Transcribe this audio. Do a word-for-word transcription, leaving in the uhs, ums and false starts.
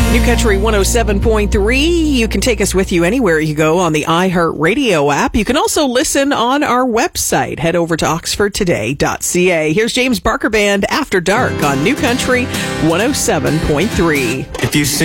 New Country one oh seven point three. You can take us with you anywhere you go on the iHeartRadio app. You can also listen on our website. Head over to oxford today dot c a. Here's James Barker Band After Dark on New Country one oh seven point three. If you